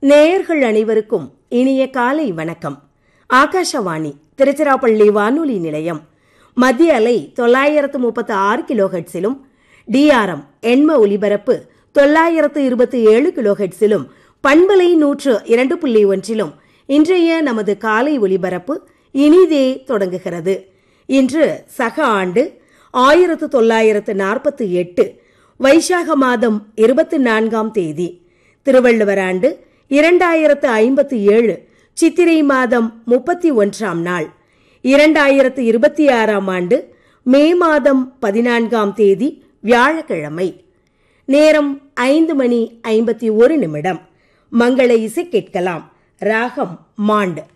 நேயர்கள் அனைவருக்கும் இனிய காலை வணக்கம். ஆகாஷவாணி திருச்சிராப்பள்ளி வானொலி நிலையம் மத்திய அலை 936 கிலோஹெட்ஸிலும் டிஆர்எம் எண்ம ஒலிபரப்பு 927 கிலோஹெட்ஸிலும் பண்பலை 102.1 இன்றைய நமது காலை ஒலிபரப்பு இனிதே தொடங்குகிறது. இன்று சக ஆண்டு 1948 வைசாக மாதம் 24ஆம் தேதி, திருவள்ளுவர் ஆண்டு 2057 சித்திரை மாதம் 31ஆம் நாள், 2026ஆம் ஆண்டு மே மாதம் 14ஆம் தேதி வியாழக்கிழமை. நேரம் 5:51. மங்கள இசை கேட்கலாம். ராகம் மாண்ட்.